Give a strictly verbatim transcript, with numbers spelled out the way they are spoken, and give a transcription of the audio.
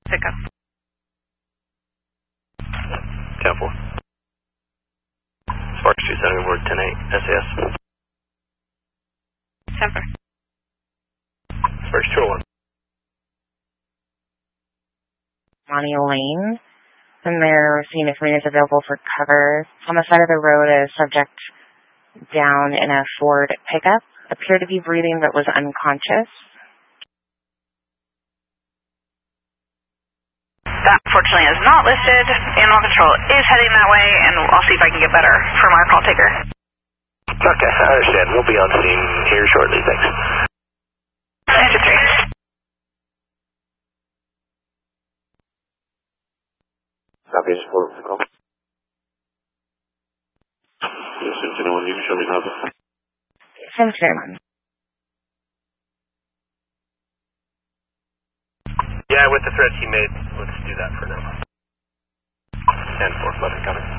Pickup. ten four. Sparks two seventy board ten eight, S A S. ten four. Sparks two oh one. Monty Lane, and they're seeing if Marina's available for cover. On the side of the road, a subject down in a Ford pickup appeared to be breathing but was unconscious. That, fortunately, is not listed. Animal control is heading that way, and I'll see if I can get better from our call taker. Okay, I understand. We'll be on scene here shortly. Thanks. Engine three. Copy, just forward the call. Yes, if anyone, you can show me how to. Thanks very much. Yeah, with the threats he made, let's do that for now. ten four, eleven coming.